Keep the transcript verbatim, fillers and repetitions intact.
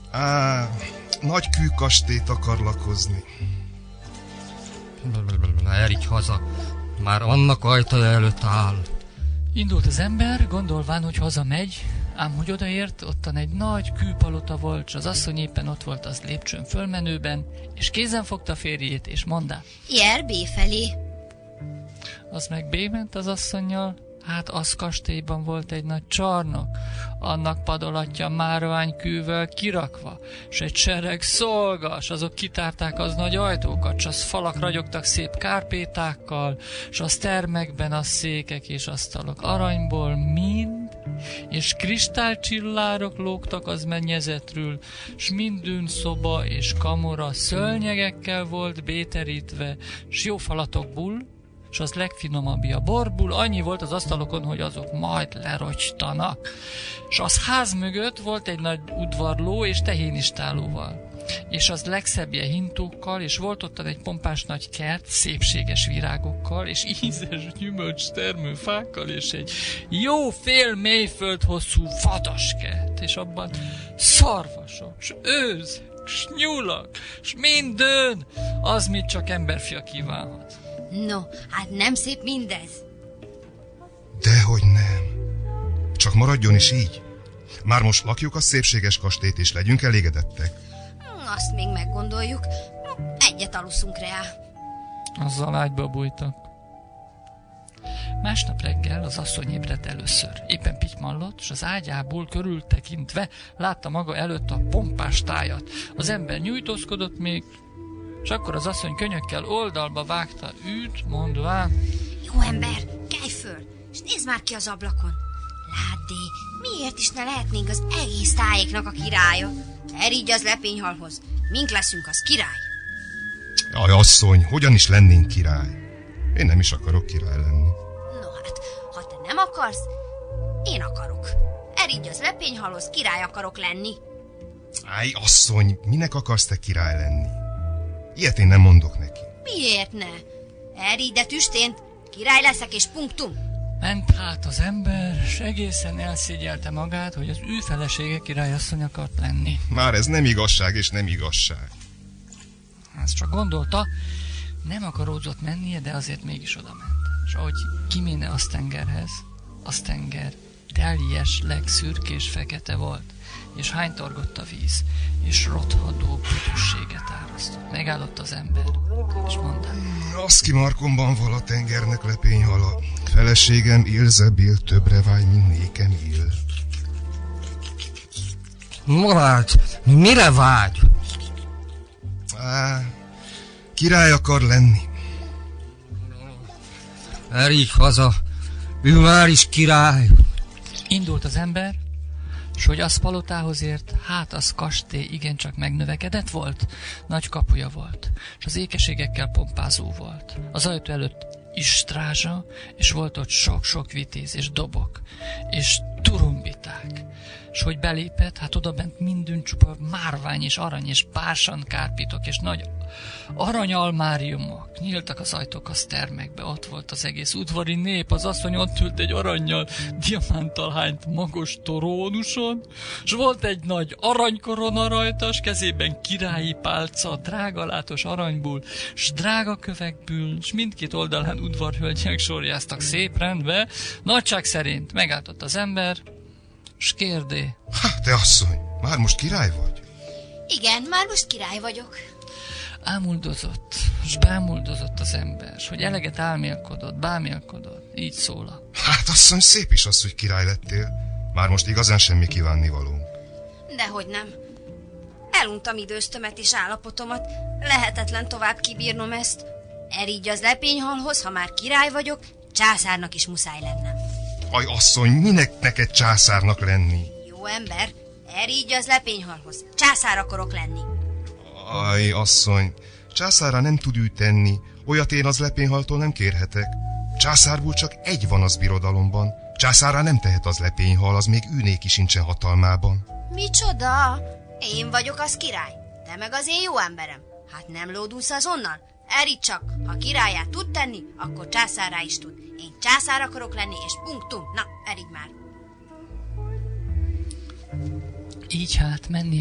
Á, nagy kőkastélyt akar lakozni. Erik haza, már annak ajtaja előtt áll. Indult az ember, gondolván, hogy hazamegy, ám hogy odaért, ottan egy nagy kőpalota volt, s az asszony éppen ott volt az lépcsőn fölmenőben, és kézen fogta férjét, és mondta: Jár B felé. Az meg bément az asszonnyal, hát az kastélyban volt egy nagy csarnok, annak padolatja márványkővel kirakva, s egy sereg szolga, s azok kitárták az nagy ajtókat, s az falak ragyogtak szép kárpétákkal, s az termekben az székek és asztalok aranyból mind, és kristálycsillárok lógtak az mennyezetről, s mindün szoba és kamora szőnyegekkel volt béterítve, s jó falatokból, s az legfinomabbja borból, annyi volt az asztalokon, hogy azok majd lerogytanak. S az ház mögött volt egy nagy udvarló és tehénistálóval, és az legszebbje hintókkal, és volt ott egy pompás nagy kert, szépséges virágokkal, és ízes gyümölcs termő fákkal, és egy jó fél mélyföld hosszú vadaskert, és abban szarvasok, s őzek, s nyulak, s minden, az, mit csak emberfia kívánhat. No, hát nem szép mindez? Dehogy nem. Csak maradjon is így. Már most lakjuk a szépséges kastélyt, és legyünk elégedettek. Azt még meggondoljuk. Egyet aluszunk rá. Azzal ágyba bújtak. Másnap reggel az asszony ébredt először. Éppen pitymallott, és az ágyából körültekintve látta maga előtt a pompás tájat. Az ember nyújtózkodott még, és akkor az asszony könyökkel oldalba vágta őt, mondván: Jó ember, kelj föl, és nézd már ki az ablakon. Ládd, miért is ne lehetnénk az egész tájéknak a királya? Erígy az lepényhalhoz, mink leszünk az király. Jaj, asszony, hogyan is lennénk király? Én nem is akarok király lenni. No hát, ha te nem akarsz, én akarok. Erígy az lepényhalhoz, király akarok lenni. Áj, asszony, minek akarsz te király lenni? Ilyet én nem mondok neki. Miért ne? Erígy, de tüstént, király leszek és punktum. Ment hát az ember, s egészen elszégyelte magát, hogy az ő felesége királyasszony akart lenni. Már ez nem igazság és nem igazság. Ezt csak gondolta, nem akaródzott mennie, de azért mégis oda ment. És ahogy kiméne az tengerhez, az tenger teljes, legszürkés fekete volt, és hánytorgott a víz, és rothadó büdösséget árasztott. Megállott az ember, és mondta: Az ki markomban val a tengernek lepényhala. Feleségem Ilzebil többre vágy, mint nékem ill. Murács, mire vágy? Á, király akar lenni. Erik haza, ő már is király. Indult az ember, s hogy az palotához ért, hát az kastély igencsak megnövekedett volt, nagy kapuja volt, és az ékeségekkel pompázó volt. Az ajtó előtt is strázsa, és volt ott sok-sok vitéz, és dobok, és turumbiták. És hogy belépett, hát oda bent mindün csupa márvány, és arany, és bársan kárpitok, és nagy aranyalmáriumok. Nyíltak az ajtók az termekbe, ott volt az egész udvari nép, az asszony ott ült egy aranyjal, diamántal hányt magos trónuson, és volt egy nagy aranykorona rajta, s kezében királyi pálca, drágalátos aranyból, s drága kövekből, s mindkét oldalán udvarhölgyek sorjáztak szép rendbe. Nagyság szerint megállt az ember, s kérdé: Hát te asszony, már most király vagy? Igen, már most király vagyok. Ámuldozott, s bámuldozott az ember, s hogy eleget álmélkodott, bámélkodott, így szólal: Hát asszony, szép is az, hogy király lettél. Már most igazán semmi kívánnivalónk. Dehogy nem. Eluntam időztömet és állapotomat, lehetetlen tovább kibírnom ezt. Erígy az lepényhalhoz, ha már király vagyok, császárnak is muszáj lennem. Aj, asszony, minek neked császárnak lenni? Jó ember, erígy az lepényhalhoz, császár akarok lenni. Aj, asszony, császárra nem tud ő tenni, olyat én az lepényhaltól nem kérhetek. Császárból csak egy van az birodalomban. Császárra nem tehet az lepényhal, az még ő néki sincsen hatalmában. Micsoda? Én vagyok az király, te meg az én jó emberem. Hát nem lódulsz azonnal? Erígy csak, ha királyát tud tenni, akkor császárrá is tud. Én császár akarok lenni, és punktum. Na, erígy már. Így hát menni